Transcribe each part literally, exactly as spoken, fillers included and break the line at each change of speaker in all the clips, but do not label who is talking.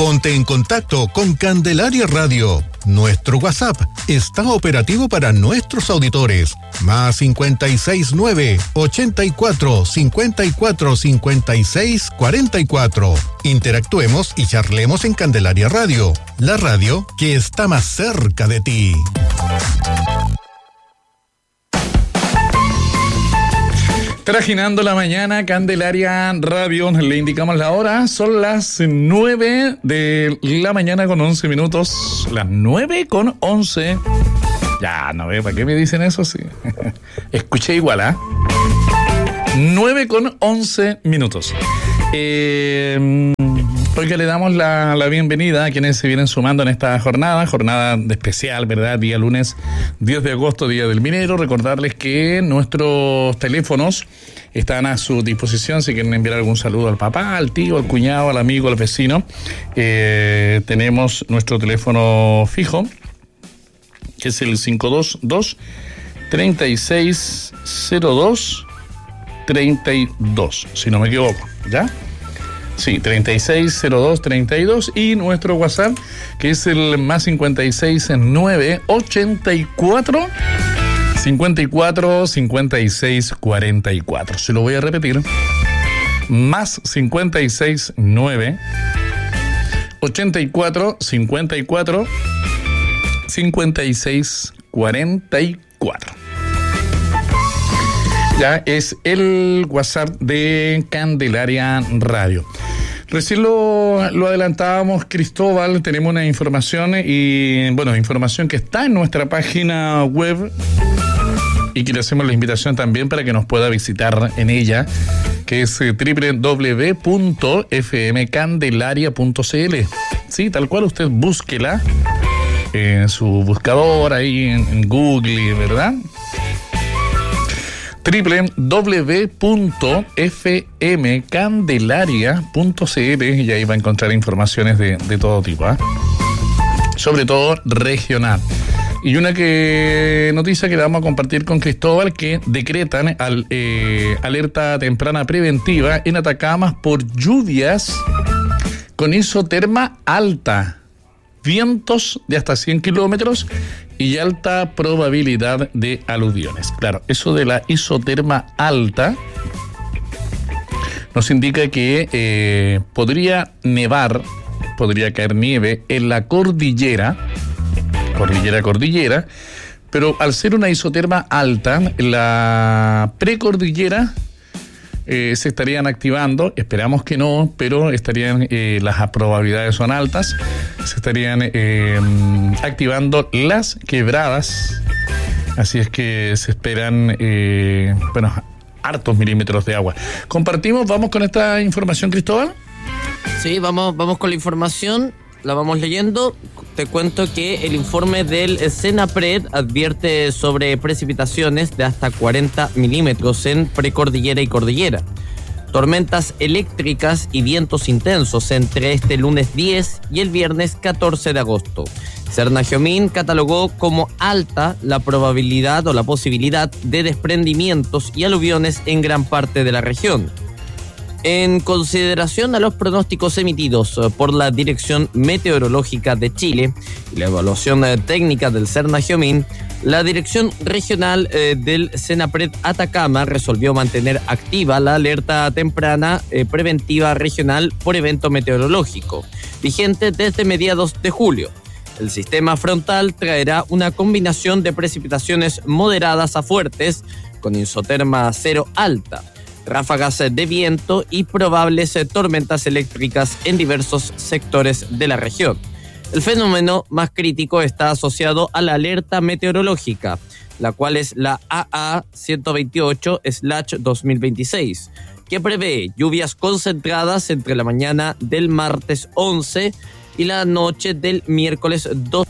Ponte en contacto con Candelaria Radio. Nuestro WhatsApp está operativo para nuestros auditores. Más cincuenta y seis nueve, ochenta y cuatro, cincuenta y cuatro, cincuenta y seis, cuarenta y cuatro. Interactuemos y charlemos en Candelaria Radio, la radio que está más cerca de ti.
Trajinando la mañana, Candelaria Radio, le indicamos la hora, son las nueve de la mañana con once minutos, las nueve con once. Ya, no ve, ¿para qué me dicen eso? Sí. Escuché igual, ¿ah? ¿eh? nueve con once minutos. Eh... Porque le damos la, la bienvenida a quienes se vienen sumando en esta jornada, jornada de especial, ¿verdad? Día lunes diez de agosto, Día del Minero. Recordarles que nuestros teléfonos están a su disposición si quieren enviar algún saludo al papá, al tío, al cuñado, al amigo, al vecino. Eh, tenemos nuestro teléfono fijo, que es el cinco dos dos, treinta y seis cero dos, treinta y dos, si no me equivoco, ¿ya? Sí, treinta y seis cero dos treinta y dos, y nuestro WhatsApp, que es el más cincuenta y seis nueve, ochenta y cuatro, cincuenta y cuatro, cincuenta y seis, cuarenta y cuatro. Se lo voy a repetir. Más cincuenta y seis nueve, ochenta y cuatro, cincuenta y cuatro, cincuenta y seis, cuarenta y cuatro. Ya es el WhatsApp de Candelaria Radio. Recién lo, lo adelantábamos, Cristóbal, tenemos una información y, bueno, información que está en nuestra página web y que le hacemos la invitación también para que nos pueda visitar en ella, que es doble u doble u doble u punto f m candelaria punto c l. Sí, tal cual, usted búsquela en su buscador ahí en, en Google, ¿verdad? doble u doble u doble u punto f m candelaria punto c l, y ahí va a encontrar informaciones de, de todo tipo, ¿eh? Sobre todo regional. Y una que noticia que le vamos a compartir con Cristóbal, que decretan al, eh, alerta temprana preventiva en Atacama por lluvias con isoterma alta, vientos de hasta cien kilómetros y alta probabilidad de aluviones. Claro, eso de la isoterma alta nos indica que eh, podría nevar, podría caer nieve en la cordillera, cordillera, cordillera, pero al ser una isoterma alta, la precordillera Eh, se estarían activando, esperamos que no, pero estarían, eh, las probabilidades son altas, se estarían eh, activando las quebradas, así es que se esperan, eh, bueno, hartos milímetros de agua. Compartimos, vamos con esta información, Cristóbal.
Sí, vamos, vamos con la información, la vamos leyendo. Te cuento que el informe del Senapred advierte sobre precipitaciones de hasta cuarenta milímetros en precordillera y cordillera. Tormentas eléctricas y vientos intensos entre este lunes diez y el viernes catorce de agosto. Cernagiomín catalogó como alta la probabilidad o la posibilidad de desprendimientos y aluviones en gran parte de la región. En consideración a los pronósticos emitidos por la Dirección Meteorológica de Chile y la evaluación técnica del Cernagiomín, la Dirección Regional eh, del Senapred Atacama resolvió mantener activa la alerta temprana eh, preventiva regional por evento meteorológico, vigente desde mediados de julio. El sistema frontal traerá una combinación de precipitaciones moderadas a fuertes con isoterma cero alta, ráfagas de viento y probables tormentas eléctricas en diversos sectores de la región. El fenómeno más crítico está asociado a la alerta meteorológica, la cual es la A A ciento veintiocho dos mil veintiséis, que prevé lluvias concentradas entre la mañana del martes once y la noche del miércoles doce,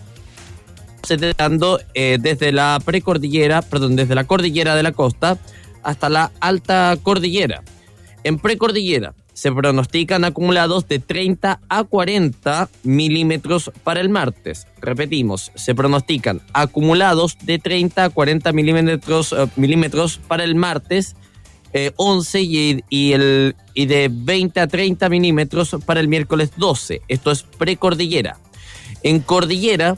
dando eh, desde la precordillera, perdón, desde la cordillera de la costa hasta la alta cordillera. En precordillera se pronostican acumulados de treinta a cuarenta milímetros para el martes. Repetimos, se pronostican acumulados de treinta a cuarenta milímetros, uh, milímetros para el martes eh, once y, y, el, y de veinte a treinta milímetros para el miércoles doce. Esto es precordillera. En cordillera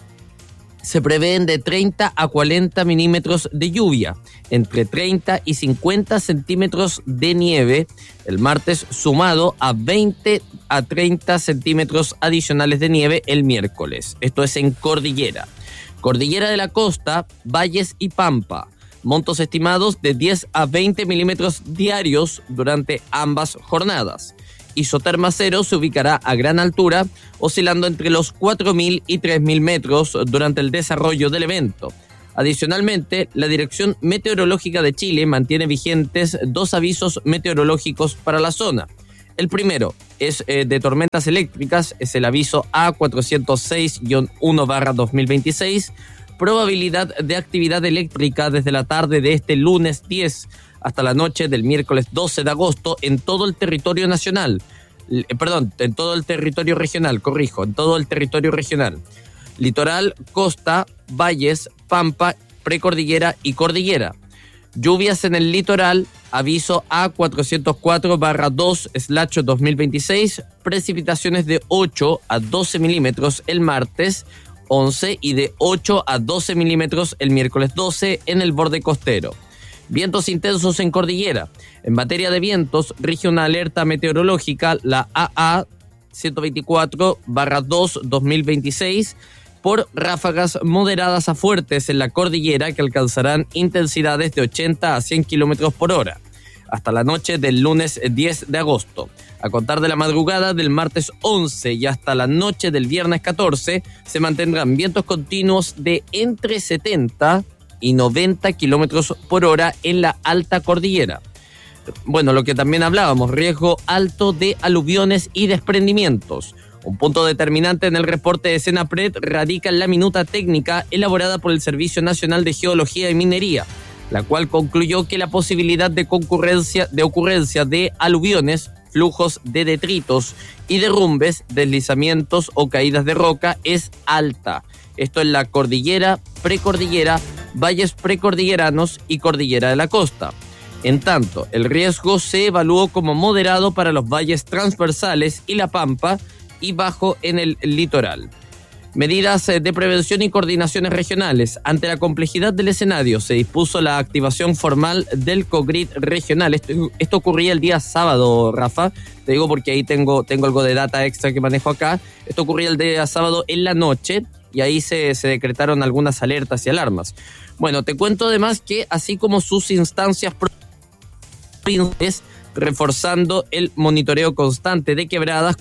se prevén de treinta a cuarenta milímetros de lluvia, entre treinta y cincuenta centímetros de nieve el martes, sumado a veinte a treinta centímetros adicionales de nieve el miércoles. Esto es en cordillera. Cordillera de la costa, valles y pampa. Montos estimados de diez a veinte milímetros diarios durante ambas jornadas. Isoterma cero se ubicará a gran altura, oscilando entre los cuatro mil y tres mil metros durante el desarrollo del evento. Adicionalmente, la Dirección Meteorológica de Chile mantiene vigentes dos avisos meteorológicos para la zona. El primero es eh, de tormentas eléctricas, es el aviso A cuatrocientos seis guión uno barra dos mil veintiséis, probabilidad de actividad eléctrica desde la tarde de este lunes diez hasta la noche del miércoles doce de agosto en todo el territorio nacional, eh, perdón, en todo el territorio regional, corrijo, en todo el territorio regional. Litoral, costa, valles, pampa, precordillera y cordillera. Lluvias en el litoral, aviso A cuatrocientos cuatro barra dos slash dos mil veintiséis, precipitaciones de ocho a doce milímetros el martes once y de ocho a doce milímetros el miércoles doce en el borde costero. Vientos intensos en cordillera. En materia de vientos, rige una alerta meteorológica, la A A ciento veinticuatro barra dos dos mil veintiséis, por ráfagas moderadas a fuertes en la cordillera que alcanzarán intensidades de ochenta a cien kilómetros por hora, hasta la noche del lunes diez de agosto. A contar de la madrugada del martes once y hasta la noche del viernes catorce, se mantendrán vientos continuos de entre setenta y noventa kilómetros por hora en la alta cordillera. Bueno, lo que también hablábamos, riesgo alto de aluviones y desprendimientos. Un punto determinante en el reporte de Senapred radica en la minuta técnica elaborada por el Servicio Nacional de Geología y Minería, la cual concluyó que la posibilidad de concurrencia, de ocurrencia de aluviones, flujos de detritos y derrumbes, deslizamientos o caídas de roca es alta. Esto en la cordillera, precordillera, valles precordilleranos y cordillera de la costa. En tanto, el riesgo se evaluó como moderado para los valles transversales y la pampa y bajo en el litoral. Medidas de prevención y coordinaciones regionales. Ante la complejidad del escenario, se dispuso la activación formal del COGRID regional. Esto, esto ocurría el día sábado, Rafa. Te digo porque ahí tengo, tengo algo de data extra que manejo acá. Esto ocurría el día sábado en la noche y ahí se, se decretaron algunas alertas y alarmas. Bueno, te cuento además que así como sus instancias provinciales, reforzando el monitoreo constante de quebradas,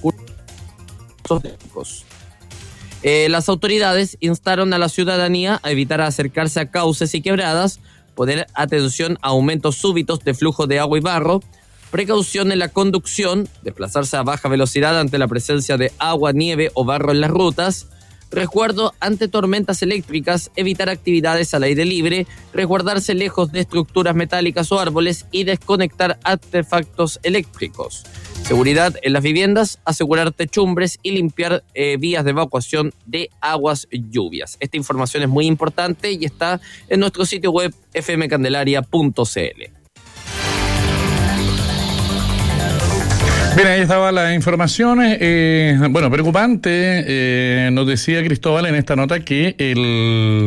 cursos. Eh, las autoridades instaron a la ciudadanía a evitar acercarse a cauces y quebradas, poner atención a aumentos súbitos de flujo de agua y barro, precaución en la conducción, desplazarse a baja velocidad ante la presencia de agua, nieve o barro en las rutas, resguardo ante tormentas eléctricas, evitar actividades al aire libre, resguardarse lejos de estructuras metálicas o árboles y desconectar artefactos eléctricos. Seguridad en las viviendas, asegurar techumbres y limpiar eh, vías de evacuación de aguas lluvias. Esta información es muy importante y está en nuestro sitio web f m candelaria punto c l.
Bien, ahí estaba la información. Eh, bueno, preocupante. Eh, nos decía Cristóbal en esta nota que el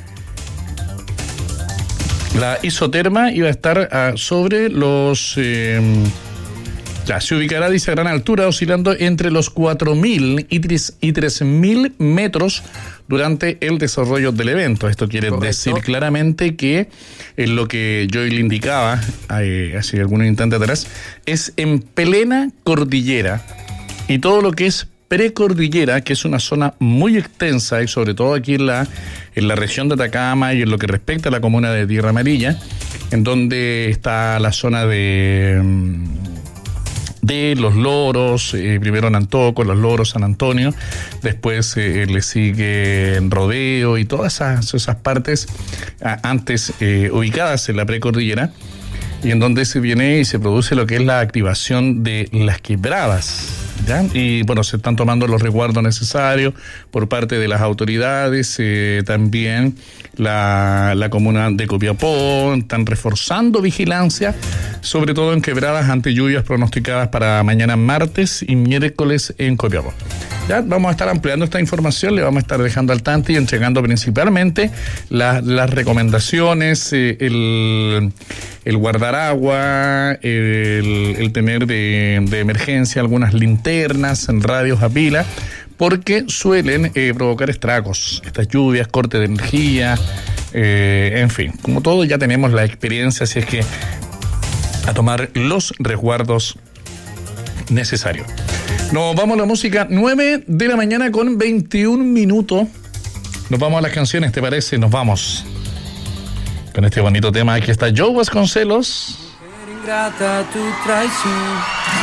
la isoterma iba a estar uh, sobre los... Eh, ya, se ubicará, dice, a gran altura, oscilando entre los cuatro mil y tres mil metros durante el desarrollo del evento. Esto quiere Correcto. decir claramente que en lo que Joy le indicaba eh, hace algunos instantes atrás, es en plena cordillera y todo lo que es precordillera, que es una zona muy extensa y sobre todo aquí en la, en la región de Atacama y en lo que respecta a la comuna de Tierra Amarilla, en donde está la zona de... de Los Loros, eh, primero en Antoco, Los Loros, San Antonio, después eh, le sigue Rodeo y todas esas, esas partes ah, antes eh, ubicadas en la precordillera, y en donde se viene y se produce lo que es la activación de las quebradas. ¿Ya? Y bueno, se están tomando los resguardos necesarios por parte de las autoridades, eh, también la, la comuna de Copiapó, están reforzando vigilancia, sobre todo en quebradas ante lluvias pronosticadas para mañana martes y miércoles en Copiapó. Ya vamos a estar ampliando esta información, le vamos a estar dejando al tanto y entregando principalmente la, las recomendaciones, eh, el, el guardar agua, el, el tener de, de emergencia algunas linternas, radios a pila, porque suelen eh, provocar estragos, estas lluvias, corte de energía, eh, en fin, como todo ya tenemos la experiencia, así es que a tomar los resguardos necesarios. Nos vamos a la música, nueve de la mañana con veintiún minutos. Nos vamos a las canciones, ¿te parece? Nos vamos con este bonito tema. Aquí está Joe Vasconcelos.
Ingrata tu traición.